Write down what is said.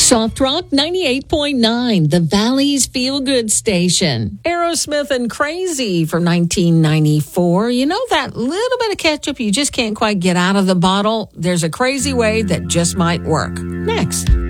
Soft Rock 98.9, the Valley's Feel Good Station. Aerosmith and Crazy from 1994. You know that little bit of ketchup you just can't quite get out of the bottle? There's a crazy way that just might work. Next.